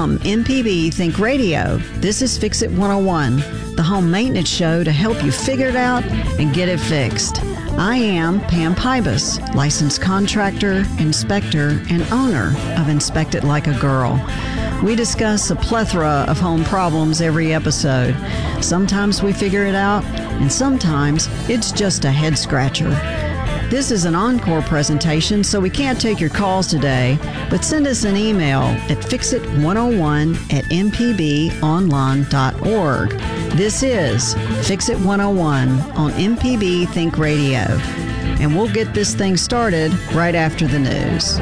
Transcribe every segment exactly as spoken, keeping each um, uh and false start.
From M P B Think Radio, this is Fix It one oh one, the home maintenance show to help you figure it out and get it fixed. I am Pam Pybus, licensed contractor, inspector, and owner of Inspect It Like a Girl. We discuss a plethora of home problems every episode. Sometimes we figure it out, and sometimes it's just a head scratcher. This is an encore presentation, so we can't take your calls today, but send us an email at fix it one oh one at m p b online dot org. This is Fix It one oh one on M P B Think Radio, and we'll get this thing started right after the news.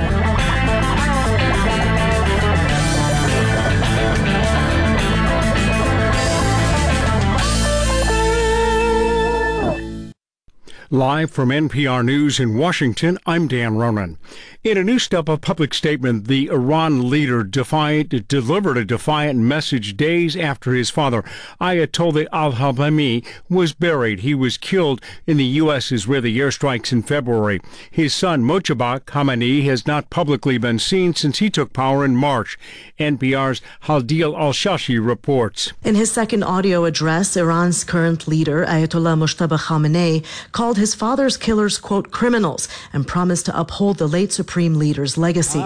Live from N P R News in Washington, I'm Dan Ronan. In a new step of public statement, the Iran leader defiant, delivered a defiant message days after his father, Ayatollah al-Khamenei, was buried. He was killed in the U S-Israeli airstrikes in February. His son, Mojtaba Khamenei, has not publicly been seen since he took power in March. N P R's Haldil Al-Shashi reports. In his second audio address, Iran's current leader, Ayatollah Mojtaba Khamenei, called his father's killers, quote, criminals, and promised to uphold the late supreme leader's legacy.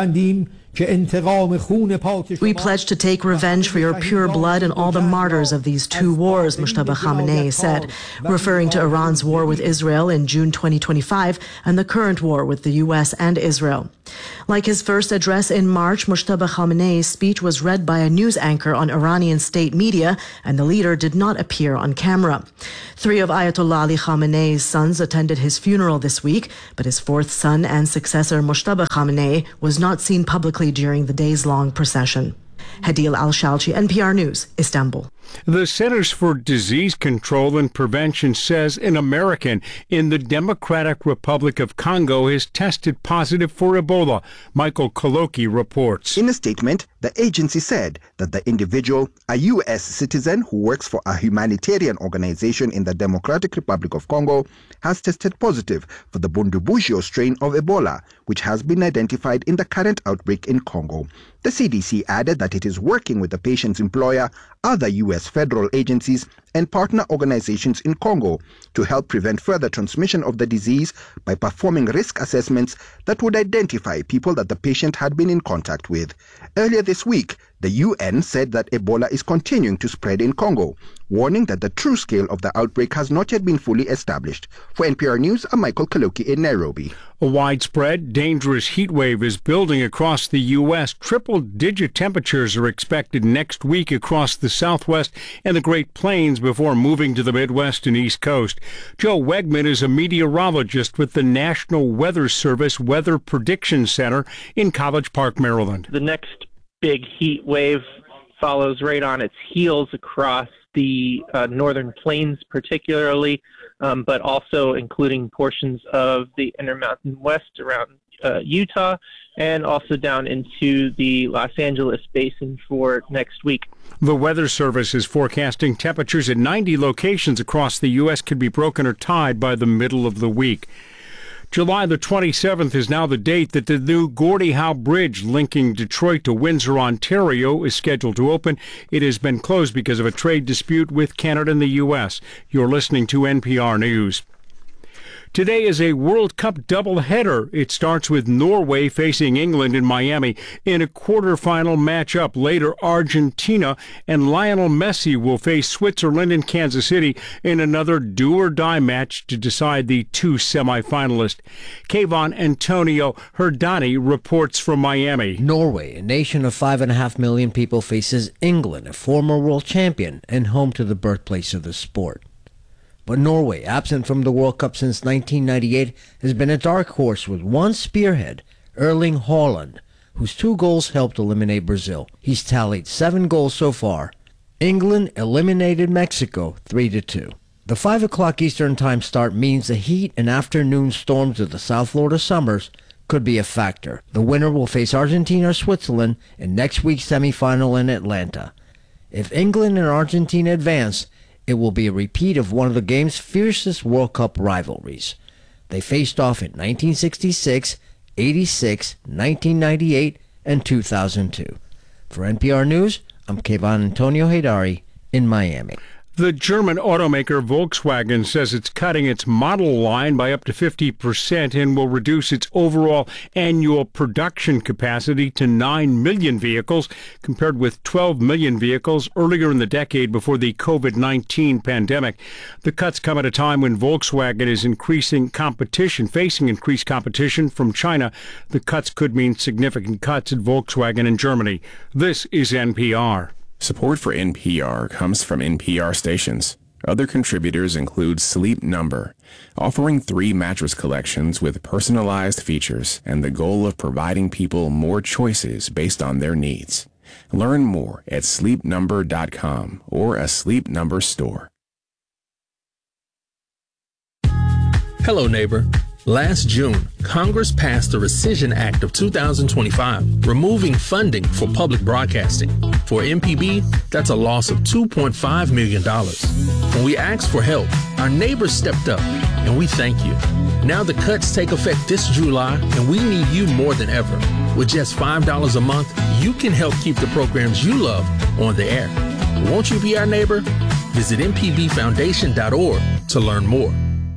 We pledge to take revenge for your pure blood and all the martyrs of these two wars, Mojtaba Khamenei said, referring to Iran's war with Israel in June twenty twenty-five and the current war with the U S and Israel. Like his first address in March, Mojtaba Khamenei's speech was read by a news anchor on Iranian state media, and the leader did not appear on camera. Three of Ayatollah Ali Khamenei's sons attended his funeral this week, but his fourth son and successor, Mojtaba Khamenei, was not seen publicly during the days-long procession. Hadil Al-Shalchi, N P R News, Istanbul. The Centers for Disease Control and Prevention says an American in the Democratic Republic of Congo has tested positive for Ebola. Michael Koloki reports. In a statement, the agency said that the individual, a U S citizen who works for a humanitarian organization in the Democratic Republic of Congo, has tested positive for the Bundibugyo strain of Ebola, which has been identified in the current outbreak in Congo. The C D C added that it is working with the patient's employer, other U S federal agencies, and partner organizations in Congo to help prevent further transmission of the disease by performing risk assessments that would identify people that the patient had been in contact with. Earlier this week, the U N said that Ebola is continuing to spread in Congo, warning that the true scale of the outbreak has not yet been fully established. For N P R News, I'm Michael Kaloki in Nairobi. A widespread, dangerous heat wave is building across the U S. Triple-digit temperatures are expected next week across the Southwest and the Great Plains before moving to the Midwest and East Coast. Joe Wegman is a meteorologist with the National Weather Service Weather Prediction Center in College Park, Maryland. The next big heat wave follows right on its heels across the uh, northern plains particularly, um, but also including portions of the Intermountain West around uh, Utah and also down into the Los Angeles basin for next week. The Weather Service is forecasting temperatures at ninety locations across the U S could be broken or tied by the middle of the week. July the twenty-seventh is now the date that the new Gordie Howe Bridge linking Detroit to Windsor, Ontario is scheduled to open. It has been closed because of a trade dispute with Canada and the U S. You're listening to N P R News. Today is a World Cup doubleheader. It starts with Norway facing England in Miami. In a quarterfinal matchup later, Argentina and Lionel Messi will face Switzerland in Kansas City in another do-or-die match to decide the two semifinalists. Kayvon Antonio Herdani reports from Miami. Norway, a nation of five and a half million people, faces England, a former world champion and home to the birthplace of the sport. But Norway, absent from the World Cup since nineteen ninety-eight, has been a dark horse with one spearhead, Erling Haaland, whose two goals helped eliminate Brazil. He's tallied seven goals so far. England eliminated Mexico three to two. The five o'clock Eastern Time start means the heat and afternoon storms of the South Florida summers could be a factor. The winner will face Argentina or Switzerland in next week's semifinal in Atlanta. If England and Argentina advance, it will be a repeat of one of the game's fiercest World Cup rivalries. They faced off in nineteen sixty-six, eighty-six, nineteen ninety-eight, and two thousand two. For N P R News, I'm Kevon Antonio Haydari in Miami. The German automaker Volkswagen says it's cutting its model line by up to fifty percent and will reduce its overall annual production capacity to nine million vehicles, compared with twelve million vehicles earlier in the decade before the COVID nineteen pandemic. The cuts come at a time when Volkswagen is increasing competition, facing increased competition from China. The cuts could mean significant cuts at Volkswagen in Germany. This is N P R. Support for N P R comes from N P R stations. Other contributors include Sleep Number, offering three mattress collections with personalized features and the goal of providing people more choices based on their needs. Learn more at sleep number dot com or a Sleep Number store. Hello, neighbor. Last June, Congress passed the Rescission Act of two thousand twenty-five, removing funding for public broadcasting. For M P B, that's a loss of two point five million dollars. When we asked for help, our neighbors stepped up, and we thank you. Now the cuts take effect this July, and we need you more than ever. With just five dollars a month, you can help keep the programs you love on the air. Won't you be our neighbor? Visit m p b foundation dot org to learn more.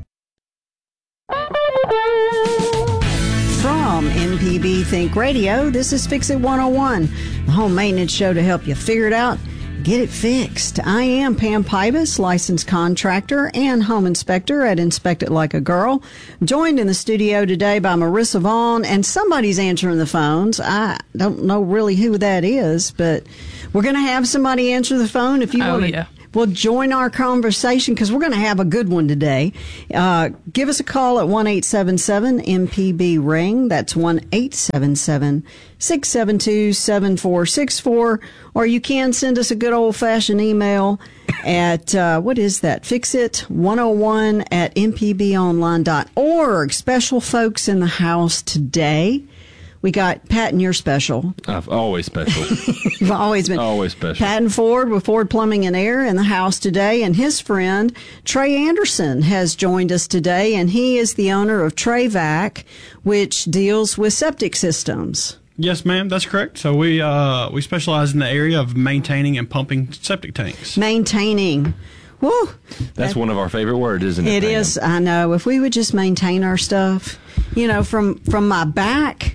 From M P B Think Radio, this is Fix It one oh one, the home maintenance show to help you figure it out, get it fixed. I am Pam Pybus, licensed contractor and home inspector at Inspect It Like a Girl. Joined in the studio today by Marissa Vaughn, and somebody's answering the phones. I don't know really who that is, but we're going to have somebody answer the phone if you Oh, want to. yeah. Well, join our conversation because we're going to have a good one today. Uh, give us a call at one eight seven seven M P B ring. That's one eight seven seven six seven two seven four six four. Or you can send us a good old-fashioned email at, uh, what is that? fix it one oh one at m p b online dot org. Special folks in the house today. We got Pat and you're special. I've always special. You've always been. Always special. Patton Ford with Ford Plumbing and Air in the house today, and his friend Trey Anderson has joined us today, and he is the owner of Trayvac, which deals with septic systems. Yes, ma'am, that's correct. So we uh, we specialize in the area of maintaining and pumping septic tanks. Maintaining. Woo. That's one of our favorite words, isn't it? It Pam? is. I know. If we would just maintain our stuff, you know, from, from my back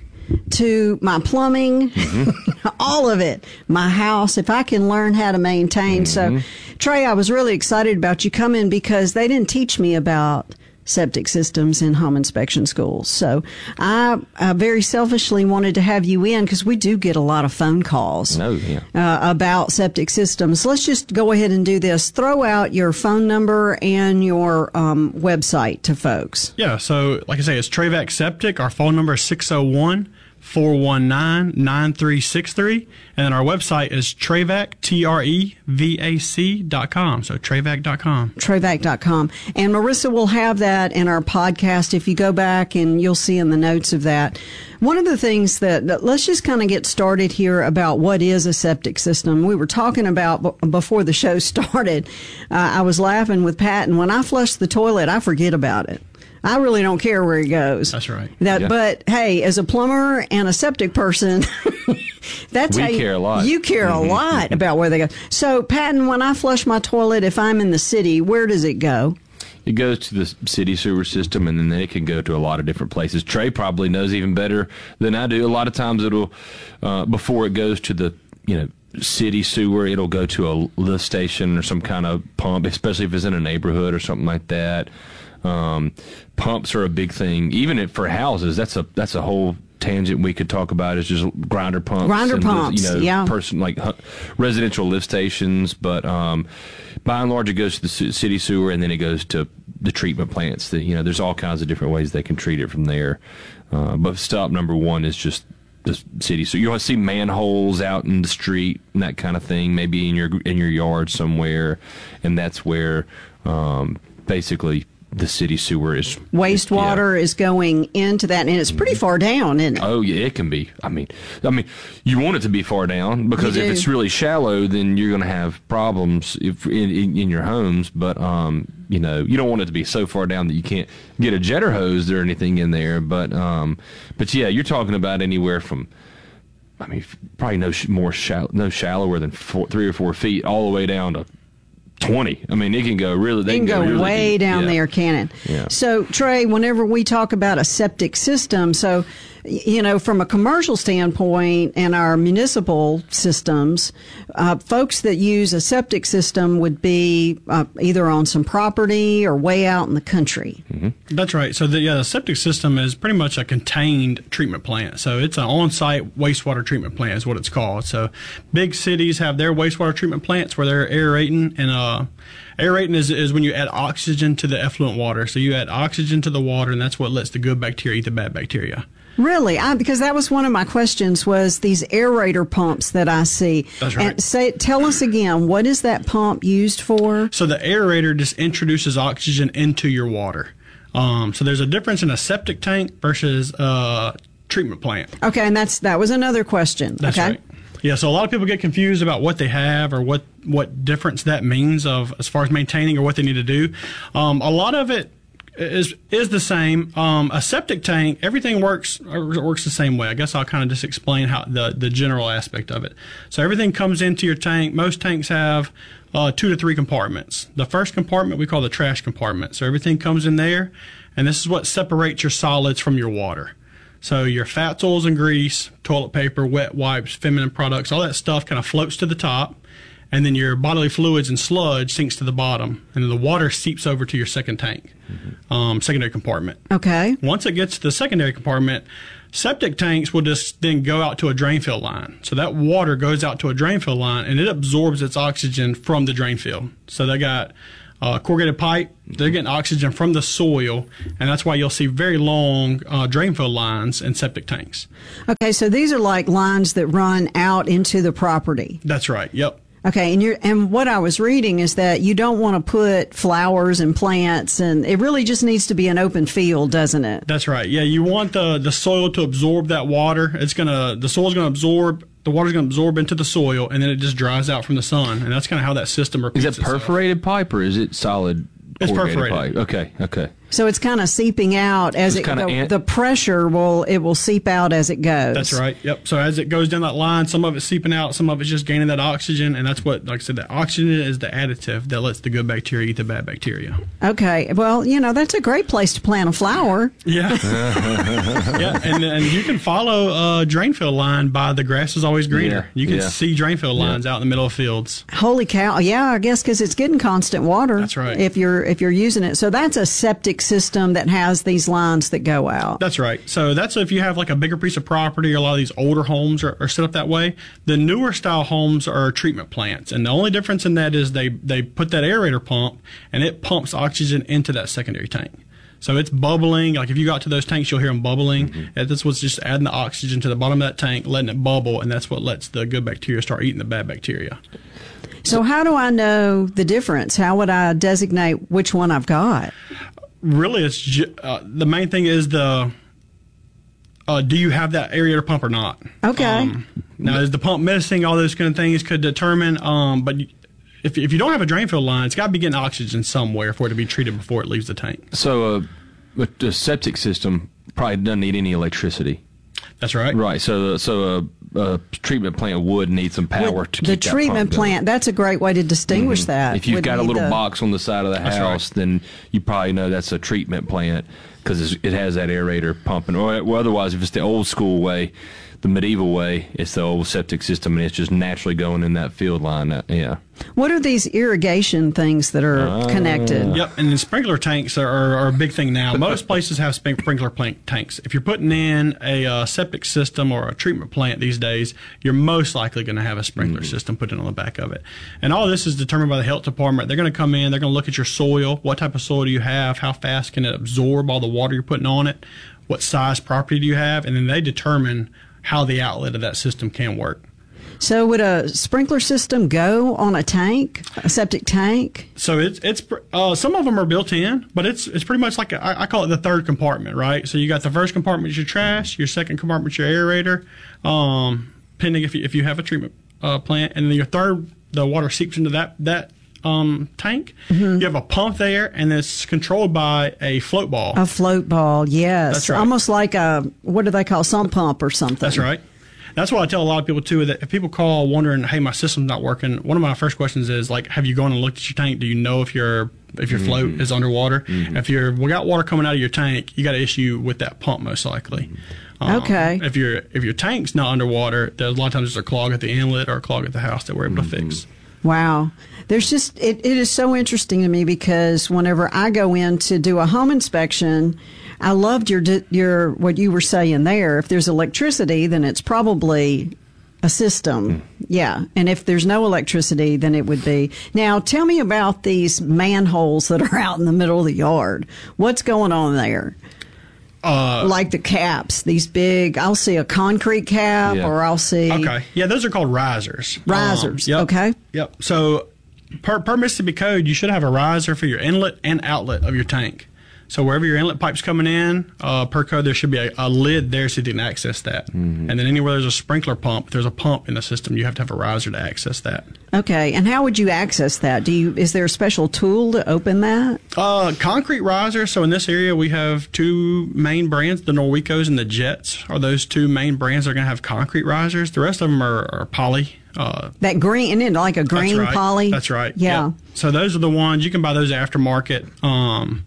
to my plumbing, mm-hmm. all of it, my house, if I can learn how to maintain. Mm-hmm. So, Trey, I was really excited about you coming because they didn't teach me about septic systems in home inspection schools. So I, I very selfishly wanted to have you in because we do get a lot of phone calls no, yeah. uh, about septic systems. Let's just go ahead and do this. Throw out your phone number and your um, website to folks. Yeah, so like I say, it's Trayvac Septic. Our phone number is six oh one, four one nine, nine three six three. And then our website is Trayvac, T R E V A C dot com. So Trayvac dot com. Trayvac dot com. And Marissa will have that in our podcast. If you go back and you'll see in the notes of that. One of the things that, let's just kind of get started here about what is a septic system. We were talking about b- before the show started. Uh, I was laughing with Pat, and when I flush the toilet, I forget about it. I really don't care where it goes. That's right. That, Yeah. But hey, as a plumber and a septic person, that's We how you, care a lot. You care a lot about where they go. So, Patton, when I flush my toilet, if I'm in the city, where does it go? It goes to the city sewer system, and then it can go to a lot of different places. Trey probably knows even better than I do. A lot of times it'll, uh, before it goes to the, you know, city sewer, it'll go to a lift station or some kind of pump, especially if it's in a neighborhood or something like that. Um, pumps are a big thing, even if for houses. That's a that's a whole tangent we could talk about. Is just grinder pumps, Grinder and pumps, the, you know, yeah. person like hu- residential lift stations. But um, by and large, it goes to the c- city sewer, and then it goes to the treatment plants. That you know, there's all kinds of different ways they can treat it from there. Uh, but stop number one is just the city. So you'll see manholes out in the street and that kind of thing, maybe in your in your yard somewhere, and that's where um, basically the city sewer is. Wastewater yeah. is going into that, and it's pretty far down, isn't it? Oh yeah, it can be. I mean, I mean, you want it to be far down because You if do. it's really shallow, then you're going to have problems if in, in, in your homes. But um, you know, you don't want it to be so far down that you can't get a jetter hose or anything in there. But um, but yeah, you're talking about anywhere from I mean, probably no sh- more shallow, no shallower than four, three or four feet, all the way down to twenty. I mean, it can go really. They It can go, really way deep. down Yeah. there, can it? Yeah. So, Trey, whenever we talk about a septic system, so, you know, from a commercial standpoint and our municipal systems, uh, folks that use a septic system would be uh, either on some property or way out in the country. Mm-hmm. That's right. So the, yeah, the septic system is pretty much a contained treatment plant. So it's an on-site wastewater treatment plant is what it's called. So big cities have their wastewater treatment plants where they're aerating, and uh, aerating is, is when you add oxygen to the effluent water. So you add oxygen to the water, and that's what lets the good bacteria eat the bad bacteria. Really? I, because that was one of my questions was these aerator pumps that I see. That's right. And say, tell us again, what is that pump used for? So the aerator just introduces oxygen into your water. Um, so there's a difference in a septic tank versus a treatment plant. Okay, and that's that was another question. That's okay. right. Yeah, so a lot of people get confused about what they have or what, what difference that means of as far as maintaining or what they need to do. Um, a lot of it is is the same. Um, a septic tank, everything works works the same way. I guess I'll kind of just explain how the, the general aspect of it. So everything comes into your tank. Most tanks have uh, two to three compartments. The first compartment we call the trash compartment. So everything comes in there, and this is what separates your solids from your water. So your fats, oils, and grease, toilet paper, wet wipes, feminine products, all that stuff kind of floats to the top. And then your bodily fluids and sludge sinks to the bottom, and then the water seeps over to your second tank, mm-hmm. um, secondary compartment. Okay. Once it gets to the secondary compartment, septic tanks will just then go out to a drain field line. So that water goes out to a drain field line, and it absorbs its oxygen from the drain field. So they got uh, corrugated pipe. They're getting oxygen from the soil, and that's why you'll see very long uh, drain field lines in septic tanks. Okay, so these are like lines that run out into the property. That's right. Yep. Okay, and you're and what I was reading is that you don't want to put flowers and plants, and it really just needs to be an open field, doesn't it? That's right. Yeah, you want the the soil to absorb that water. It's gonna the soil's gonna absorb the water's gonna absorb into the soil, and then it just dries out from the sun, and that's kind of how that system repeats Is that perforated itself. pipe or is it solid? It's corrugated perforated. Pipe? Okay, okay. So it's kind of seeping out as It's it kinda the, ant- the pressure will it will seep out as it goes. That's right. Yep. So as it goes down that line, some of it's seeping out, some of it's just gaining that oxygen, and that's what, like I said, the oxygen is the additive that lets the good bacteria eat the bad bacteria. Okay. Well, you know, that's a great place to plant a flower. Yeah. yeah. And, and you can follow a drain field line by the grass is always greener. Yeah, You can yeah. see drain field lines out in the middle of fields. Holy cow! Yeah, I guess because it's getting constant water. That's right. If you're if you're using it, so that's a septic system that has these lines that go out. That's right. So that's if you have like a bigger piece of property, or a lot of these older homes are, are set up that way. The newer style homes are treatment plants, and the only difference in that is they they put that aerator pump, and it pumps oxygen into that secondary tank. So it's bubbling. Like if you got to those tanks, you'll hear them bubbling. Mm-hmm. And that's what's just adding the oxygen to the bottom of that tank, letting it bubble, and that's what lets the good bacteria start eating the bad bacteria. So how do I know the difference? How would I designate which one I've got? Really, it's ju- uh, the main thing is the uh, do you have that aerator pump or not? Okay. Um, now, is the pump missing? All those kind of things could determine. Um, but you, if if you don't have a drain field line, it's got to be getting oxygen somewhere for it to be treated before it leaves the tank. So, uh, but the septic system probably doesn't need any electricity. That's right. Right. So, so a, a treatment plant would need some power With to the keep that treatment pump going. plant, that's a great way to distinguish Mhm. that. If you've Would got a need little the- box on the side of the That's house, right. then you probably know that's a treatment plant because it has that aerator pumping. Or well, otherwise, if it's the old school way, the medieval way, it's the old septic system, and it's just naturally going in that field line. Uh, yeah. What are these irrigation things that are Uh, connected? Yep, and then sprinkler tanks are, are, are a big thing now. Most places have sprin- sprinkler plant tanks. If you're putting in a uh, septic system or a treatment plant these days, you're most likely going to have a sprinkler system put in on the back of it. And all this is determined by the health department. They're going to come in, they're going to look at your soil. What type of soil do you have? How fast can it absorb all the water you're putting on it? What size property do you have? And then they determine how the outlet of that system can work. So would a sprinkler system go on a tank, a septic tank? So it's it's uh, some of them are built in, but it's it's pretty much like a, I I call it the third compartment, right? So you got the first compartment is your trash, your second compartment is your aerator, um, depending if you, if you have a treatment uh, plant, and then your third, the water seeps into that that um, tank. Mm-hmm. You have a pump there, and it's controlled by a float ball. A float ball, yes. That's right. Almost like a, what do they call, sump pump or something. That's right. That's why I tell a lot of people too, that if people call wondering, hey, my system's not working, one of my first questions is like, have you gone and looked at your tank? Do you know if your if your float Mm-hmm. is underwater? Mm-hmm. If you're we got water coming out of your tank, you got an issue with that pump most likely. Um, Okay. If your if your tank's not underwater, there's a lot of times there's a clog at the inlet or a clog at the house that we're able to fix. Wow. There's just, it, it is so interesting to me because whenever I go in to do a home inspection, I loved your, your, what you were saying there. If there's electricity, then it's probably a system. Yeah. And if there's no electricity, then it would be. Now, tell me about these manholes that are out in the middle of the yard. What's going on there? Uh, like the caps, these big, I'll see a concrete cap Yeah. or I'll see. Okay. Yeah, those are called risers. Risers, Um, yep. okay. Yep. So per, per Mississippi code, you should have a riser for your inlet and outlet of your tank. So wherever your inlet pipe's coming in, uh, per code, there should be a, a lid there so you can access that. Mm-hmm. And then anywhere there's a sprinkler pump, if there's a pump in the system, you have to have a riser to access that. Okay. And how would you access that? Do you, is there a special tool to open that? Uh, concrete riser. So in this area, we have two main brands, the Norwecos and the Jets are those two main brands that are going to have concrete risers. The rest of them are, are poly. Uh, That green, isn't it like a green That's right. poly? That's right. Yeah. Yep. So those are the ones you can buy those aftermarket. Um,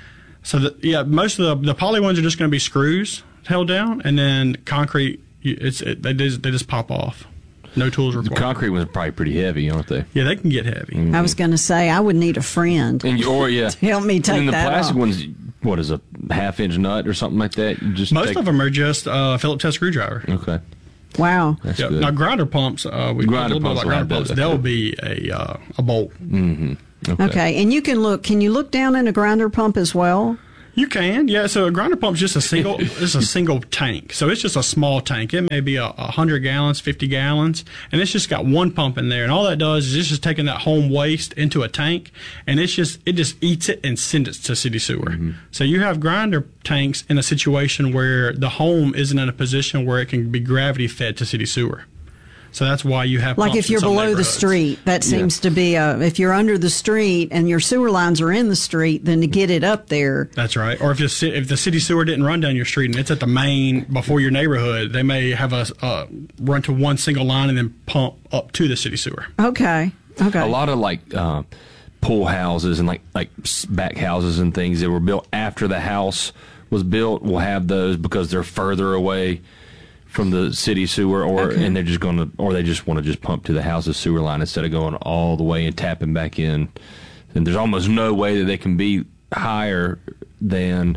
so the, yeah, most of the the poly ones are just going to be screws held down, and then concrete. you- It's it, they just they just pop off. No tools The required. concrete ones are probably pretty heavy, aren't they? Yeah, they can get heavy. I was going to say, I would need a friend. And you, or yeah, to help me take and then the that plastic off. ones, what is a half inch nut or something like that? You just Most take, of them are just uh, Phillips head screwdriver. Okay, Wow. that's Yep. good. Now grinder pumps, uh, we Grinder talked a little bit pumps about will have grinder pumps. those, They'll okay. be a uh, a bolt. Mm-hmm. Okay. Okay. And you can look, can you look down in a grinder pump as well? You can, yeah. So a grinder pump's just a single, it's a single tank. So it's just a small tank. It may be a, a hundred gallons, fifty gallons, and it's just got one pump in there. And all that does is it's just taking that home waste into a tank, and it's just it just eats it and sends it to city sewer. Mm-hmm. So you have grinder tanks in a situation where the home isn't in a position where it can be gravity fed to city sewer. So that's why you have Like pumps if in you're some below the neighborhoods. street, that seems to be a, if you're under the street and your sewer lines are in the street, then to get it up there. That's right. Or if the ci- if the city sewer didn't run down your street and it's at the main before your neighborhood, they may have a uh, run to one single line and then pump up to the city sewer. Okay. Okay. A lot of like uh, pool houses and like like s- back houses and things that were built after the house was built will have those because they're further away from the city sewer, or Okay. and they're just going to, or they just want to just pump to the house's sewer line instead of going all the way and tapping back in. And there's almost no way that they can be higher than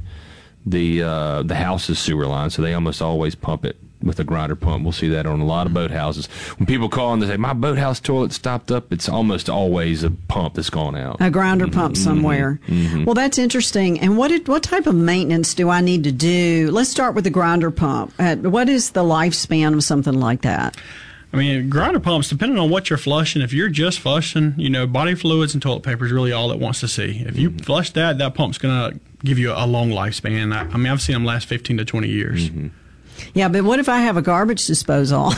the uh, the house's sewer line, so they almost always pump it with a grinder pump. We'll see that on a lot of boathouses. When people call and they say, my boathouse toilet stopped up, it's almost always a pump that's gone out. A grinder pump somewhere. Well, that's interesting. And what did, what type of maintenance do I need to do? Let's start with the grinder pump. Uh, what is the lifespan of something like that? I mean, grinder pumps, depending on what you're flushing, if you're just flushing, you know, body fluids and toilet paper is really all it wants to see. If you flush that, that pump's going to give you a long lifespan. I, I mean, I've seen them last fifteen to twenty years. Mm-hmm. Yeah, but what if I have a garbage disposal?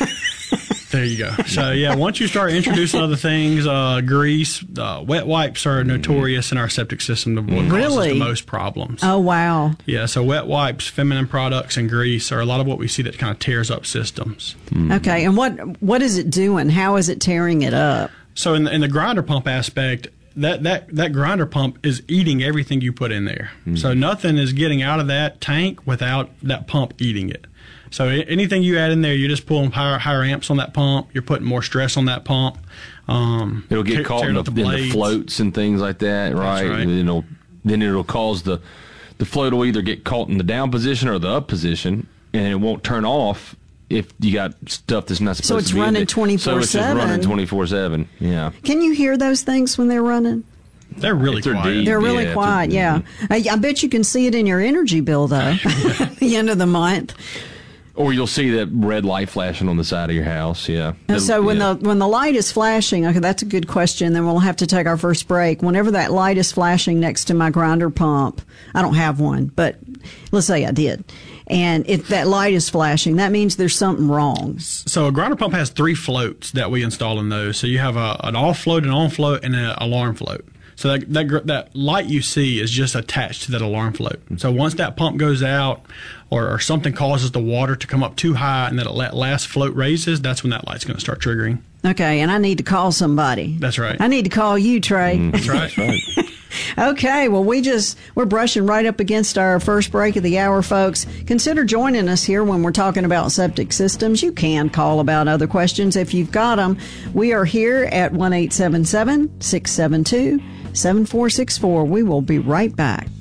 There you go. So, yeah, once you start introducing other things, uh, grease, uh, wet wipes are notorious in our septic system of what causes Really? the most problems. Oh, wow. Yeah, so wet wipes, feminine products, and grease are a lot of what we see that kind of tears up systems. Okay. And what what is it doing? How is it tearing it up? So in the, in the grinder pump aspect, that, that, that grinder pump is eating everything you put in there. So nothing is getting out of that tank without that pump eating it. So a- anything you add in there, you're just pulling higher, higher amps on that pump. You're putting more stress on that pump. Um, It'll get te- caught in tearing the, up the in the blades. floats and things like that, right? right. And it'll, then it'll cause the the float will either get caught in the down position or the up position, and it won't turn off if you got stuff that's not supposed So it's to be in running there. So it's just twenty-four seven. running twenty-four seven, yeah. Can you hear those things when they're running? They're really If they're quiet. deep. They're really Yeah, quiet, yeah. I, I bet you can see it in your energy bill, though, at the end of the month. Or you'll see that red light flashing on the side of your house, yeah. And so when yeah. the when the light is flashing, okay, that's a good question. Then we'll have to take our first break. Whenever that light is flashing next to my grinder pump, I don't have one, but let's say I did, and if that light is flashing, that means there's something wrong. So a grinder pump has three floats that we install in those. So you have a, an off float, an on float, and an alarm float. So that, that gr- that light you see is just attached to that alarm float. So once that pump goes out, or, or something causes the water to come up too high, and that last float raises, that's when that light's going to start triggering. Okay, and I need to call somebody. That's right. I need to call you, Trey. Mm, that's right. That's right. Okay, well, we just, we're brushing right up against our first break of the hour, folks. Consider joining us here when we're talking about septic systems. You can call about other questions if you've got them. We are here at one eight seven seven, six seven two, seven four six four. We will be right back.